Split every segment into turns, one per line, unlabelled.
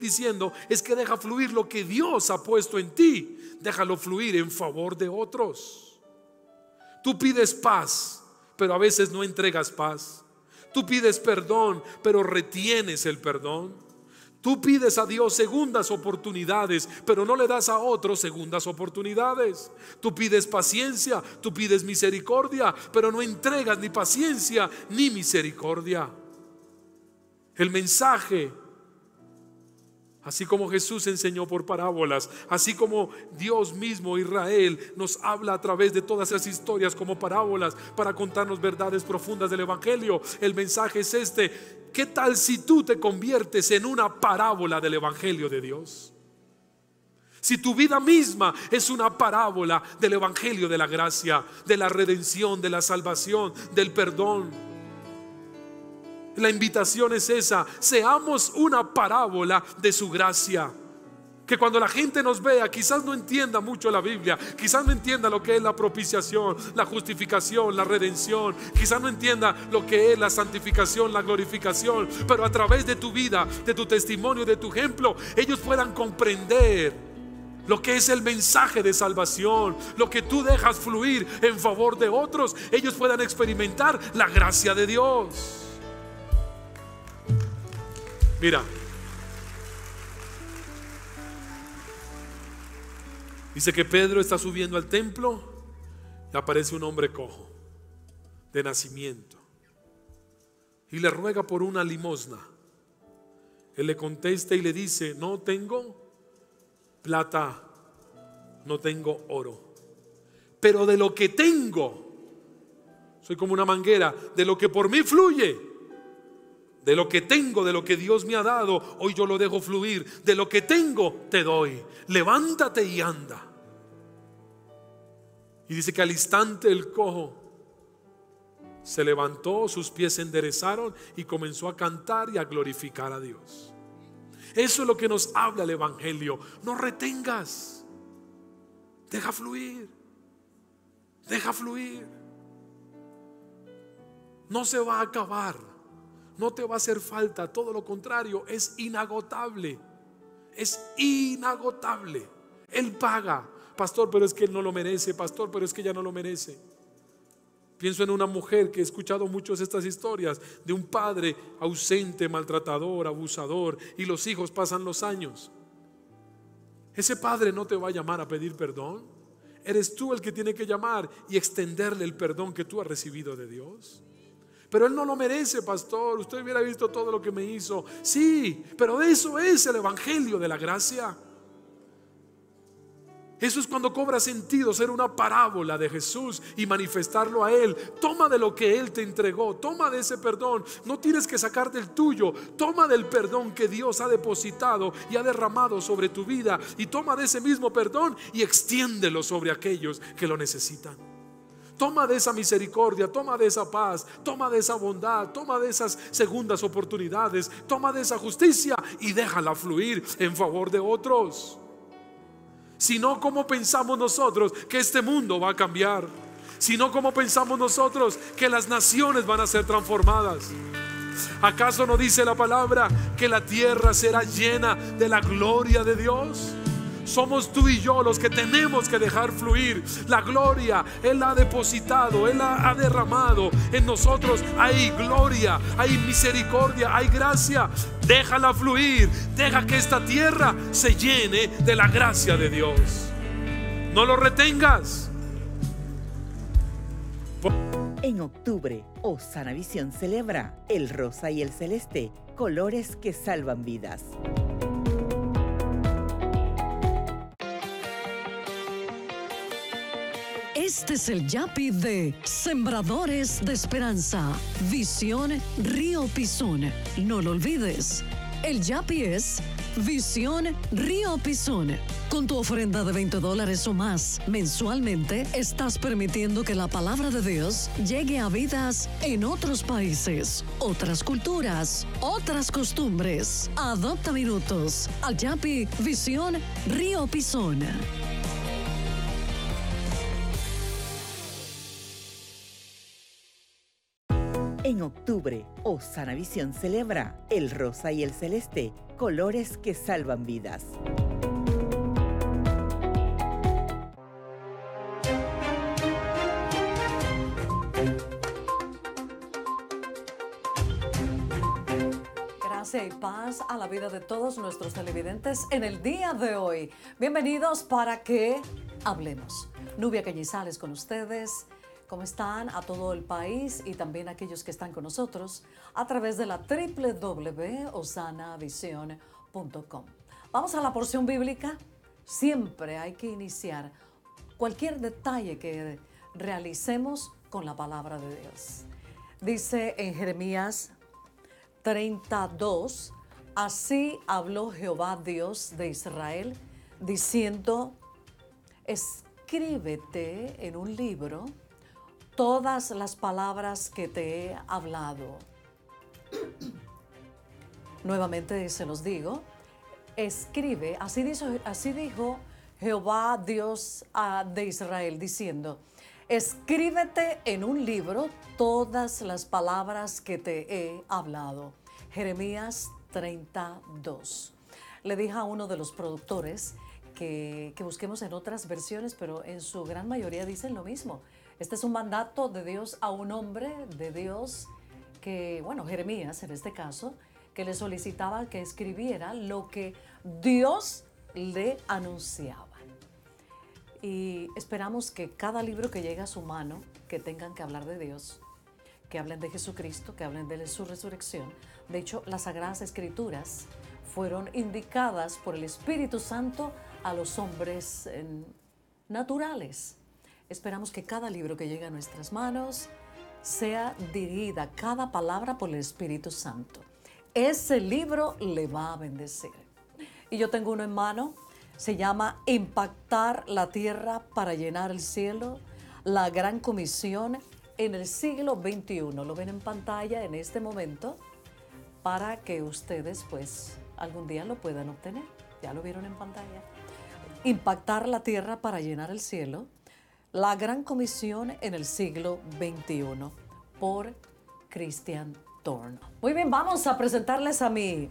diciendo es que deja fluir lo que Dios ha puesto en ti. Déjalo fluir en favor de otros. Tú pides paz, pero a veces no entregas paz. Tú pides perdón, pero retienes el perdón. Tú pides a Dios segundas oportunidades, pero no le das a otros segundas oportunidades. Tú pides paciencia, tú pides misericordia, pero no entregas ni paciencia ni misericordia. El mensaje, así como Jesús enseñó por parábolas, así como Dios mismo, Israel, nos habla a través de todas esas historias como parábolas para contarnos verdades profundas del Evangelio. El mensaje es este: ¿qué tal si tú te conviertes en una parábola del Evangelio de Dios? Si tu vida misma es una parábola del Evangelio de la gracia, de la redención, de la salvación, del perdón. La invitación es esa: seamos una parábola de su gracia. Que cuando la gente nos vea, quizás no entienda mucho la Biblia, quizás no entienda lo que es la propiciación, la justificación, la redención, quizás no entienda lo que es la santificación, la glorificación, pero a través de tu vida, de tu testimonio, de tu ejemplo, ellos puedan comprender lo que es el mensaje de salvación, lo que tú dejas fluir en favor de otros. Ellos puedan experimentar la gracia de Dios. Mira, dice que Pedro está subiendo al templo y aparece un hombre cojo de nacimiento y le ruega por una limosna. Él le contesta y le dice: no tengo plata, no tengo oro, pero de lo que tengo, soy como una manguera, de lo que por mí fluye, de lo que tengo, de lo que Dios me ha dado, hoy yo lo dejo fluir. De lo que tengo te doy. Levántate y anda. Y dice que al instante el cojo se levantó, sus pies se enderezaron y comenzó a cantar y a glorificar a Dios. Eso es lo que nos habla el Evangelio. No retengas, deja fluir, deja fluir. No se va a acabar, no te va a hacer falta, todo lo contrario, es inagotable. Es inagotable. Él paga. Pastor, pero es que él no lo merece. Pastor, pero es que ella no lo merece. Pienso en una mujer que he escuchado muchas estas historias de un padre ausente, maltratador, abusador, y los hijos pasan los años. Ese padre no te va a llamar a pedir perdón. Eres tú el que tiene que llamar y extenderle el perdón que tú has recibido de Dios. Pero él no lo merece, pastor. Usted hubiera visto todo lo que me hizo. Sí, pero eso es el Evangelio de la gracia. Eso es cuando cobra sentido ser una parábola de Jesús y manifestarlo a Él. Toma de lo que Él te entregó, toma de ese perdón. No tienes que sacar del tuyo. Toma del perdón que Dios ha depositado y ha derramado sobre tu vida, y toma de ese mismo perdón y extiéndelo sobre aquellos que lo necesitan. Toma de esa misericordia, toma de esa paz, toma de esa bondad, toma de esas segundas oportunidades, toma de esa justicia y déjala fluir en favor de otros. Si no, ¿cómo pensamos nosotros que este mundo va a cambiar? Si no, ¿cómo pensamos nosotros que las naciones van a ser transformadas? ¿Acaso no dice la palabra que la tierra será llena de la gloria de Dios? Somos tú y yo los que tenemos que dejar fluir la gloria. Él la ha depositado, Él la ha derramado. En nosotros hay gloria, hay misericordia, hay gracia. Déjala fluir, deja que esta tierra se llene de la gracia de Dios. No lo retengas.
En octubre, Osana Visión celebra el rosa y el celeste, colores que salvan vidas.
Este es el Yapi de Sembradores de Esperanza. Visión Río Pisón. No lo olvides. El Yapi es Visión Río Pisón. Con tu ofrenda de $20 o más mensualmente, estás permitiendo que la palabra de Dios llegue a vidas en otros países, otras culturas, otras costumbres. Adopta minutos al Yapi Visión Río Pisón.
En En octubre, Osana Visión celebra el rosa y el celeste, colores que salvan vidas.
Gracia y paz a la vida de todos nuestros televidentes en el día de hoy. Bienvenidos para que hablemos. Nubia Cañizales con ustedes. ¿Cómo están? A todo el país y también a aquellos que están con nosotros a través de la www.osanavision.com. Vamos a la porción bíblica. Siempre hay que iniciar cualquier detalle que realicemos con la palabra de Dios. Dice en Jeremías 32, así habló Jehová Dios de Israel, diciendo, escríbete en un libro todas las palabras que te he hablado. Nuevamente se los digo, escribe, así dijo Jehová Dios de Israel, diciendo, escríbete en un libro todas las palabras que te he hablado. Jeremías 32. Le dije a uno de los productores que busquemos en otras versiones, pero en su gran mayoría dicen lo mismo. Este es un mandato de Dios a un hombre de Dios que, bueno, Jeremías en este caso, que le solicitaba que escribiera lo que Dios le anunciaba. Y esperamos que cada libro que llegue a su mano, que tengan que hablar de Dios, que hablen de Jesucristo, que hablen de su resurrección. De hecho, las Sagradas Escrituras fueron indicadas por el Espíritu Santo a los hombres naturales. Esperamos que cada libro que llegue a nuestras manos sea dirigida cada palabra por el Espíritu Santo. Ese libro le va a bendecir. Y yo tengo uno en mano, se llama Impactar la tierra para llenar el cielo, la gran comisión en el siglo XXI. Lo ven en pantalla en este momento para que ustedes pues algún día lo puedan obtener. Ya lo vieron en pantalla. Impactar la tierra para llenar el cielo, la gran comisión en el siglo XXI por Christian Thorn. Muy bien, vamos a presentarles a mi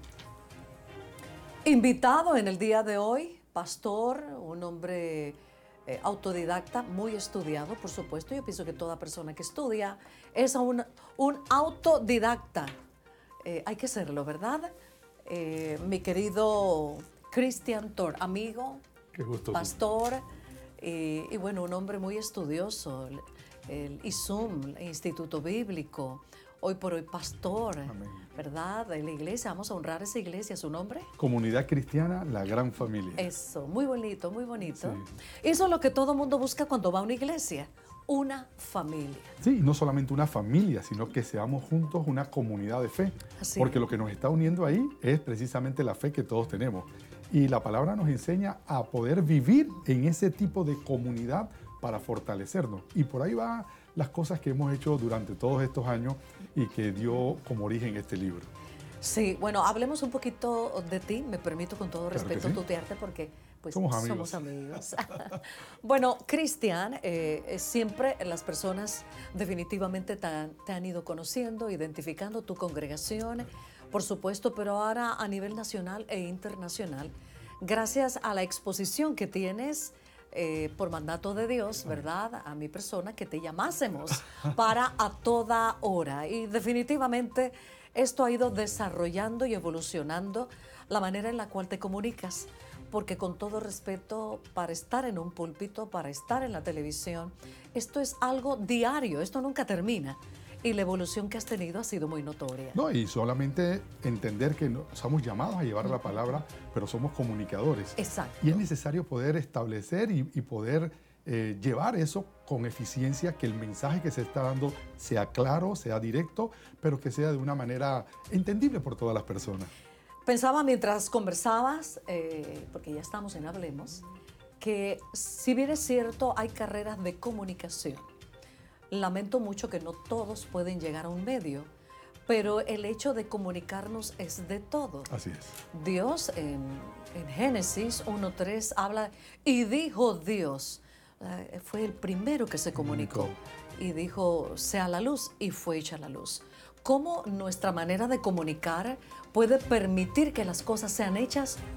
invitado en el día de hoy, pastor, un hombre autodidacta, muy estudiado, por supuesto. Yo pienso que toda persona que estudia es un autodidacta. Hay que serlo, ¿verdad? Mi querido Christian Thorn, amigo,
Qué gusto,
pastor, y bueno, un hombre muy estudioso, el ISUM, el Instituto Bíblico, hoy por hoy pastor, amén, ¿verdad? De la iglesia, vamos a honrar esa iglesia, ¿su nombre?
Comunidad Cristiana, la gran familia.
Eso, muy bonito, muy bonito.
Sí.
Eso es lo que todo mundo busca cuando va a una iglesia, una familia.
Sí, y no solamente una familia, sino que seamos juntos una comunidad de fe.
Así
porque lo que nos está uniendo ahí es precisamente la fe que todos tenemos. Y la palabra nos enseña a poder vivir en ese tipo de comunidad para fortalecernos. Y por ahí van las cosas que hemos hecho durante todos estos años y que dio como origen este libro.
Sí, bueno, hablemos un poquito de ti. Me permito con todo
Claro
respeto
sí.
tutearte porque pues,
Somos amigos.
Bueno, Christian, siempre las personas definitivamente te han ido conociendo, identificando tu congregación, por supuesto, pero ahora a nivel nacional e internacional, gracias a la exposición que tienes por mandato de Dios, ¿verdad? A mi persona, que te llamásemos para a toda hora. Y definitivamente esto ha ido desarrollando y evolucionando la manera en la cual te comunicas, porque con todo respeto, para estar en un púlpito, para estar en la televisión, esto es algo diario, esto nunca termina. Y la evolución que has tenido ha sido muy notoria.
No, y solamente entender que no, somos llamados a llevar la palabra, pero somos comunicadores.
Exacto.
Y es necesario poder establecer y poder llevar eso con eficiencia, que el mensaje que se está dando sea claro, sea directo, pero que sea de una manera entendible por todas las personas.
Pensaba mientras conversabas, porque ya estamos en Hablemos, que si bien es cierto, hay carreras de comunicación. Lamento mucho que no todos pueden llegar a un medio, pero el hecho de comunicarnos es de todo.
Así es.
Dios en Génesis 1:3 habla, y dijo Dios, fue el primero que se comunicó, y dijo, sea la luz, y fue hecha la luz. cómo nuestra manera de comunicar puede permitir que las cosas sean hechas